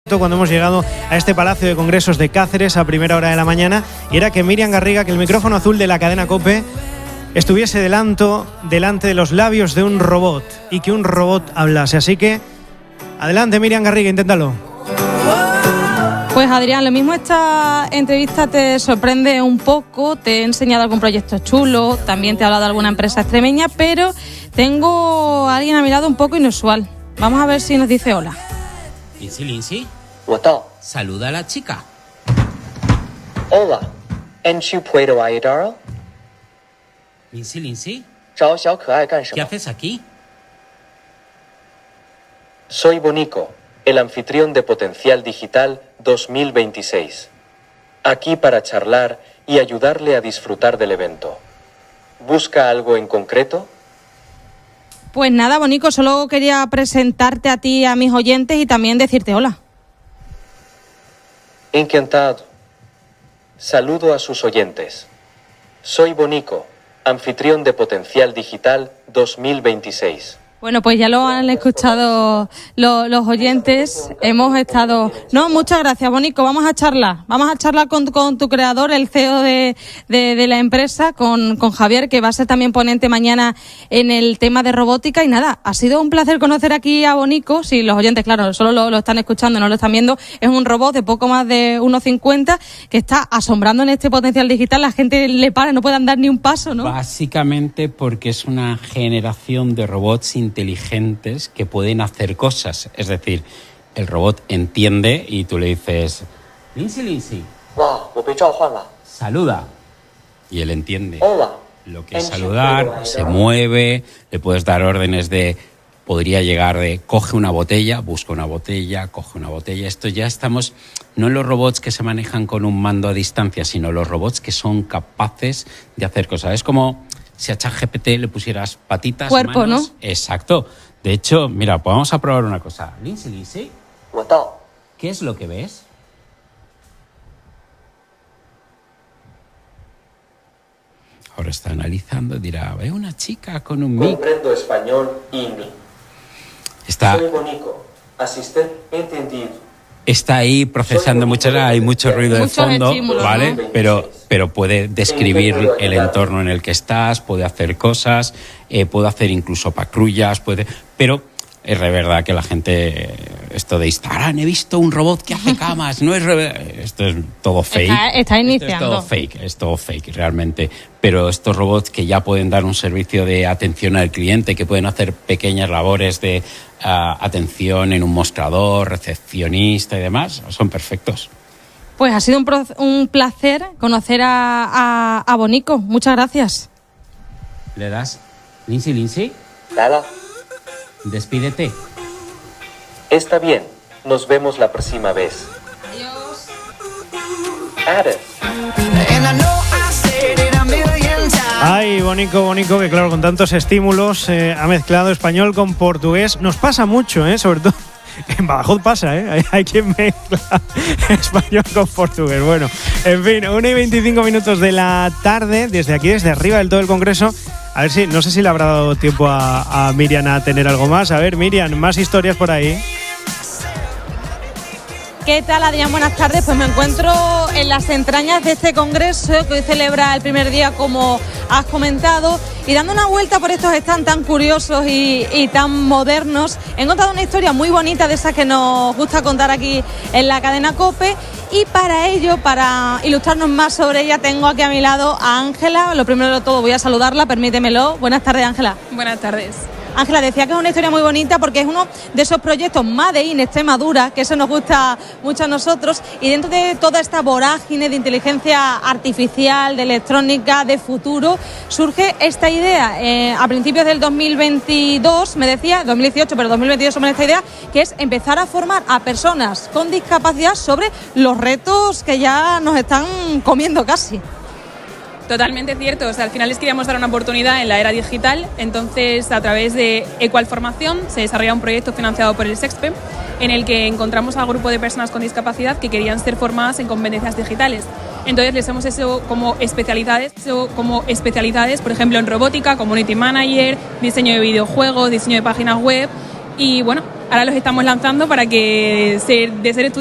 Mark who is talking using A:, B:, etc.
A: Cuando hemos llegado a este Palacio de Congresos de Cáceres a primera hora de la mañana, y era que Miriam Garriga, que el micrófono azul de la cadena COPE estuviese delante de los labios de un robot y que un robot hablase. Así que adelante, Miriam Garriga, inténtalo.
B: Pues Adrián, lo mismo esta entrevista te sorprende un poco, te he enseñado algún proyecto chulo, también te he hablado de alguna empresa extremeña, pero tengo a alguien a mi lado un poco inusual. Vamos a ver si nos dice hola.
C: Lindsay, saluda a la chica.
D: Hola, ¿puedo ayudar?
C: Lindsay,
D: ¿qué
C: ¿qué haces aquí?
D: Soy Bonico, el anfitrión de Potencial Digital 2026. Aquí para charlar y ayudarle a disfrutar del evento. ¿Busca algo en concreto?
B: Pues nada, Bonico, solo quería presentarte a ti, a mis oyentes y también decirte hola.
D: Encantado. Saludo a sus oyentes. Soy Bonico, anfitrión de Potencial Digital 2026.
B: Bueno, pues ya lo han escuchado los oyentes. Hemos estado... No, muchas gracias, Bonico. Vamos a charlar con tu creador, el CEO de la empresa, con Javier, que va a ser también ponente mañana en el tema de robótica. Y nada, ha sido un placer conocer aquí a Bonico. Sí, los oyentes, claro, solo lo están escuchando, no lo están viendo. Es un robot de poco más de 1,50 que está asombrando en este Potencial Digital. La gente le para, no puede andar ni un paso, ¿no?
C: Básicamente porque es una generación de robots inteligentes que pueden hacer cosas. Es decir, el robot entiende y tú le dices, Lindsay, saluda. Y él entiende.
D: Hola.
C: Lo que es saludar, se mueve, le puedes dar órdenes podría llegar de coge una botella, busca una botella, coge una botella. Esto ya estamos, no en los robots que se manejan con un mando a distancia, sino los robots que son capaces de hacer cosas. Es como si a ChatGPT le pusieras patitas,
B: cuerpo,
C: manos.
B: ¿no?
C: Exacto. De hecho, mira, pues vamos a probar una cosa. Lindsay, ¿qué es lo que ves? Ahora está analizando, dirá, veo una chica con un mic.
D: Comprendo español y mi. Soy Bonico, asistente entendido.
C: Está ahí procesando hay mucho ruido de fondo, ¿vale?
D: ¿no?
C: Pero puede describir el entorno en el que estás, puede hacer cosas, puede hacer incluso patrullas, pero es de verdad que la gente, esto de Instagram, he visto un robot que hace camas, no es esto es todo fake.
B: Está iniciando.
C: Es todo fake realmente. Pero estos robots que ya pueden dar un servicio de atención al cliente, que pueden hacer pequeñas labores de atención en un mostrador, recepcionista y demás, son perfectos.
B: Pues ha sido un placer conocer a Bonico. Muchas gracias.
C: ¿Le das? Lindsay,
D: Nada.
C: despídete.
D: Está bien. Nos vemos la próxima vez.
B: Adiós.
D: Adiós.
A: Ay, Bonico, que claro, con tantos estímulos ha mezclado español con portugués. Nos pasa mucho, sobre todo en Badajoz pasa, hay quien mezcla español con portugués. Bueno, en fin, 1:25 de la tarde, desde aquí, desde arriba del todo el Congreso. A ver si, no sé si le habrá dado tiempo a Miriam a tener algo más. A ver, Miriam, más historias por ahí.
B: ¿Qué tal, Adrián? Buenas tardes. Pues me encuentro en las entrañas de este congreso que hoy celebra el primer día, como has comentado, y dando una vuelta por estos stands tan curiosos y tan modernos, he encontrado una historia muy bonita de esas que nos gusta contar aquí en la cadena COPE, y para ello, para ilustrarnos más sobre ella, tengo aquí a mi lado a Ángela. Lo primero de todo voy a saludarla, permítemelo. Buenas tardes, Ángela.
E: Buenas tardes.
B: Ángela, decía que es una historia muy bonita porque es uno de esos proyectos Made in Extremadura, que eso nos gusta mucho a nosotros, y dentro de toda esta vorágine de inteligencia artificial, de electrónica, de futuro, surge esta idea. A principios del 2022, me decía, 2018, pero 2022 sobre esta idea, que es empezar a formar a personas con discapacidad sobre los retos que ya nos están comiendo casi.
E: Totalmente cierto, o sea, al final les queríamos dar una oportunidad en la era digital, entonces a través de Equal Formación se desarrolla un proyecto financiado por el SEXPE en el que encontramos al grupo de personas con discapacidad que querían ser formadas en competencias digitales. Entonces les hemos hecho como especialidades, por ejemplo en robótica, community manager, diseño de videojuegos, diseño de páginas web, y bueno, ahora los estamos lanzando para que de ser estudiantes